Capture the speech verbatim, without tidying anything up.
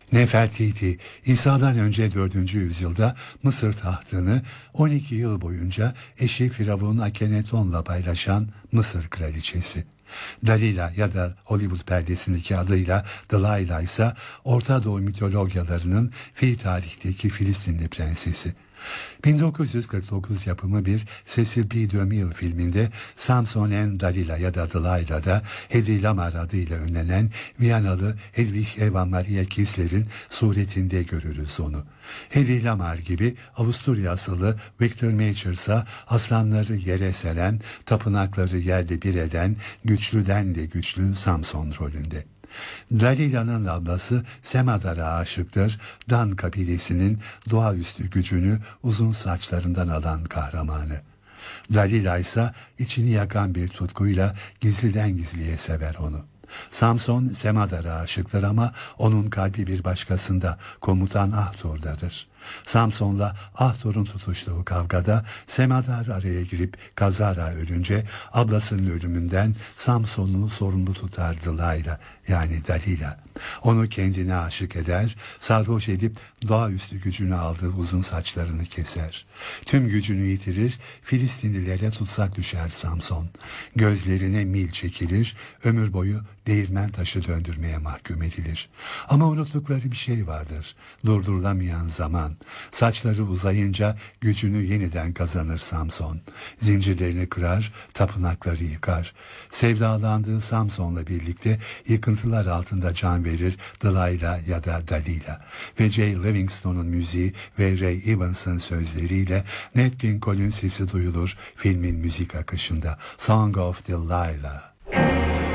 Nefertiti, İsa'dan önce dördüncü yüzyılda Mısır tahtını on iki yıl boyunca eşi Firavun Akeneton'la paylaşan Mısır kraliçesi. Dalila ya da Hollywood perdesindeki adıyla Delilah ise Orta Doğu mitologyalarının fi tarihteki Filistinli prensesi. bin dokuz yüz kırk dokuz yapımı bir Cecil B. DeMille filminde Samson and Dalila ya da Delilah'da Hedy Lamarr adıyla ünlenen Viyanalı Hedwig Eva Maria Kissler'in suretinde görürüz onu. Hedy Lamarr gibi Avusturya asıllı Victor Mature ise aslanları yere seren, tapınakları yerle bir eden, güçlüden de güçlü Samson rolünde. Dalila'nın ablası Semadar'a aşıktır, Dan kabilesinin doğaüstü gücünü uzun saçlarından alan kahramanı. Dalila ise içini yakan bir tutkuyla gizliden gizliye sever onu. Samson Semadar'a aşıktır ama onun kalbi bir başkasında, komutan Ahtor'dadır. Samson'la Ahtor'un tutuştuğu kavgada Semadar araya girip kazara ölünce ablasının ölümünden Samson'u sorumlu tutar Delilah yani Dalila. Onu kendine aşık eder, sarhoş edip doğaüstü gücünü aldığı uzun saçlarını keser. Tüm gücünü yitirir, Filistinlilere tutsak düşer Samson. Gözlerine mil çekilir, ömür boyu değirmen taşı döndürmeye mahkum edilir. Ama unuttukları bir şey vardır, durdurulamayan zaman. Saçları uzayınca gücünü yeniden kazanır Samson. Zincirlerini kırar, tapınakları yıkar. Sevdalandığı Samson'la birlikte yıkıntılar altında can verir Delilah ya da Dalila. Ve Jay Livingstone'un müziği ve Ray Evans'ın sözleriyle Nat King Cole'ün sesi duyulur filmin müzik akışında. Song of Delilah.